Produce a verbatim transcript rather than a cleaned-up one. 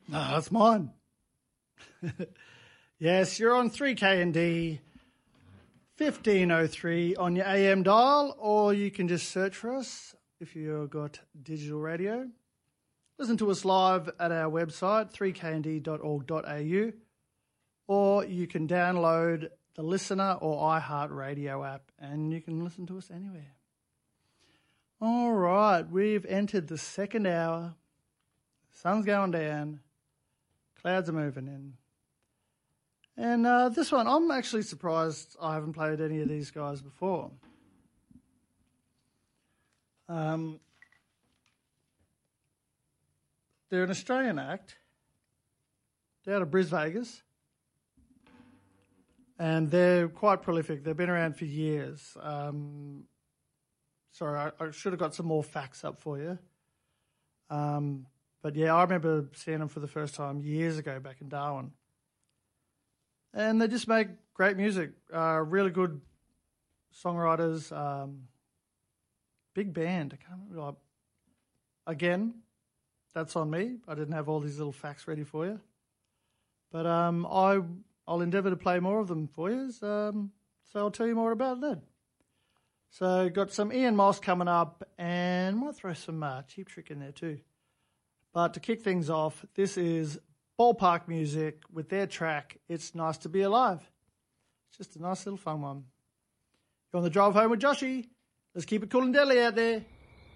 No, that's mine. Yes, you're on three K N D, fifteen oh three on your A M dial, or you can just search for us if you've got digital radio. Listen to us live at our website, three k n d dot org dot a u, or you can download the Listener or iHeartRadio app, and you can listen to us anywhere. All right, we've entered the second hour. The sun's going down. Clouds are moving in. And uh, this one, I'm actually surprised I haven't played any of these guys before. Um, they're an Australian act. They're out of Brisbane, Vegas. And they're quite prolific. They've been around for years. Um, sorry, I, I should have got some more facts up for you. Um, but yeah, I remember seeing them for the first time years ago back in Darwin. And they just make great music. Uh, really good songwriters. Um, big band. I can't remember. Again, that's on me. I didn't have all these little facts ready for you. But um, I, I'll endeavour to play more of them for you. Um, so I'll tell you more about that. So got some Ian Moss coming up, and might throw some uh, Cheap Trick in there too. But to kick things off, this is Ballpark Music with their track, It's Nice to Be Alive. It's just a nice little fun one. You're on the drive home with Joshy. Let's keep it cool and deadly out there.